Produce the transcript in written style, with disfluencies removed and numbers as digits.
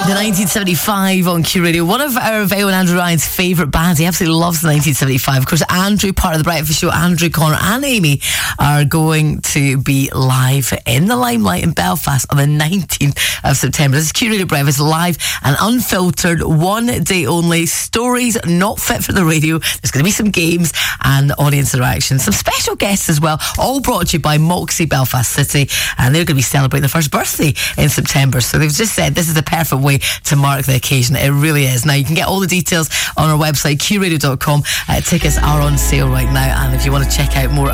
The 1975 on Q Radio. One of our Vale and Andrew Ryan's favourite bands. He absolutely loves the 1975. Of course, Andrew, part of the Breakfast Show, Andrew, Connor and Amy are going to be live in the Limelight in Belfast on the 19th of September. This is Q Radio Breakfast, live and unfiltered, one day only. Stories not fit for the radio. There's going to be some games and audience interaction. Some special guests as well, all brought to you by Moxie Belfast City. And they're going to be celebrating their first birthday in September. So they've just said this is the perfect way to mark the occasion. It really is. Now, you can get all the details on our website, qradio.com. Tickets are on sale right now. And if you want to check out more